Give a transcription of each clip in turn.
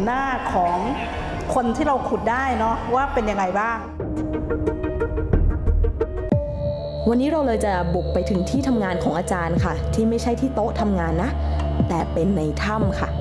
หน้าของคนที่เราขุดได้เนาะว่าเป็นยังไงบ้างวันนี้เราเลยจะบุกไปถึงที่ทำงานของอาจารย์ค่ะที่ไม่ใช่ที่โต๊ะทำงานนะแต่เป็นในถ้ำค่ะ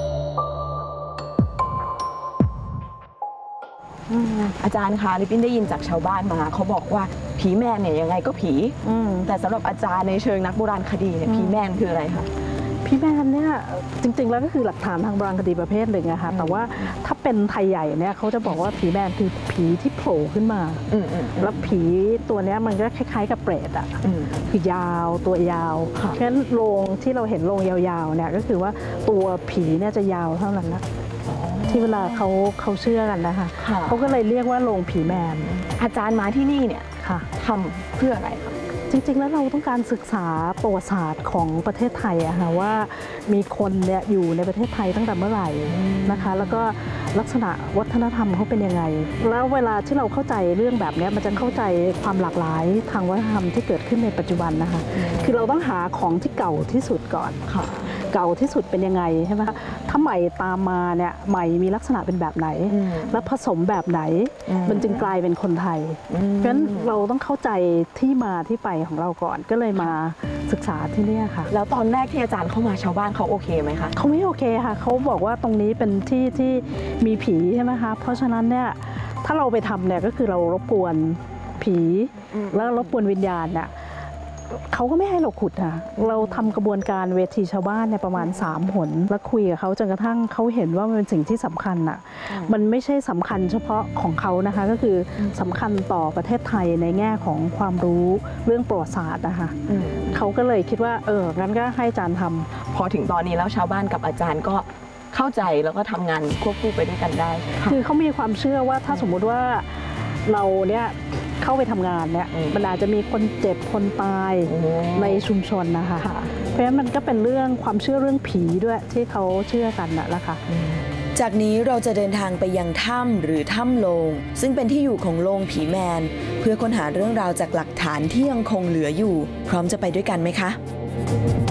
อาจารย์คะลิปปิ้นได้ยินจากชาวบ้านมาเขาบอกว่าผีแมนเนี่ยยังไงก็ผีแต่สำหรับอาจารย์ในเชิงนักโบราณคดีเนี่ยผีแมนคืออะไรคะผีแมนเนี่ยจริงๆแล้วก็คือหลักฐานทางโบราณคดีประเภทหนึ่งอะค่ะแต่ว่าถ้าเป็นไทยใหญ่เนี่ยเขาจะบอกว่าผีแมนคือผีที่โผล่ขึ้นมาแล้วผีตัวนี้มันก็คล้ายๆกับเปรตอะคือยาวตัวยาวเพราะฉะนั้นโลงที่เราเห็นโลงยาวๆเนี่ยก็คือว่าตัวผีเนี่ยจะยาวเท่านั้นนะที่เวลาเขาเชื่อกันนะคะเขาก็เลยเรียกว่าโรงผีแมนอาจารย์มาที่นี่เนี่ยทำเพื่ออะไรคะจริงๆแล้วเราต้องการศึกษาประวัติศาสตร์ของประเทศไทยอะค่ะว่ามีคนเนี่ยอยู่ในประเทศไทยตั้งแต่เมื่อไหร่นะคะแล้วก็ลักษณะวัฒนธรรมเขาเป็นยังไงแล้วเวลาที่เราเข้าใจเรื่องแบบนี้มันจะเข้าใจความหลากหลายทางวัฒนธรรมที่เกิดขึ้นในปัจจุบันนะคะคือเราต้องหาของที่เก่าที่สุดก่อนเก่าที่สุดเป็นยังไงใช่ไหมคะถ้าใหม่ตามมาเนี่ยใหม่มีลักษณะเป็นแบบไหนแล้วผสมแบบไหนมันจึงกลายเป็นคนไทยเพราะฉะนั้นเราต้องเข้าใจที่มาที่ไปของเราก่อนก็เลยมาศึกษาที่นี่ค่ะแล้วตอนแรกที่อาจารย์เข้ามาชาวบ้านเขาโอเคไหมคะเขาไม่โอเคค่ะเขาบอกว่าตรงนี้เป็นที่ที่มีผีใช่ไหมคะเพราะฉะนั้นเนี่ยถ้าเราไปทำเนี่ยก็คือเรารบกวนผีแล้วรบกวนวิญญาณเนี่ยเขาก็ไม่ให้เราขุดค่ะเราทำกระบวนการเวทีชาวบ้านเนี่ยประมาณ3 หนแล้วคุยกับเขาจนกระทั่งเขาเห็นว่ามันเป็นสิ่งที่สำคัญอ่ะมันไม่ใช่สำคัญเฉพาะของเขานะคะก็คือสำคัญต่อประเทศไทยในแง่ของความรู้เรื่องประวัติศาสตร์นะคะเขาก็เลยคิดว่างั้นก็ให้อาจารย์ทำพอถึงตอนนี้แล้วชาวบ้านกับอาจารย์ก็เข้าใจแล้วก็ทำงานควบคู่ไปด้วยกันได้คือเขามีความเชื่อว่าถ้าสมมุติว่าเราเนี่ยเข้าไปทำงานเนี่ยมันอาจจะมีคนเจ็บคนตายในชุมชนนะคะเพราะฉะนั้นมันก็เป็นเรื่องความเชื่อเรื่องผีด้วยที่เขาเชื่อกันนั่นแหละค่ะจากนี้เราจะเดินทางไปยังถ้ำหรือถ้ำโลงซึ่งเป็นที่อยู่ของโลงผีแมนเพื่อค้นหาเรื่องราวจากหลักฐานที่ยังคงเหลืออยู่พร้อมจะไปด้วยกันไหมคะ